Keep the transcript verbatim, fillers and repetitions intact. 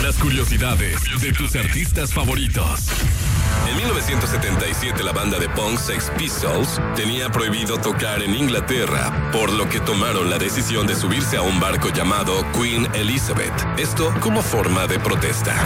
Las curiosidades de tus artistas favoritos. En mil novecientos setenta y siete la banda de punk Sex Pistols tenía prohibido tocar en Inglaterra, por lo que tomaron la decisión de subirse a un barco llamado Queen Elizabeth. Esto como forma de protesta.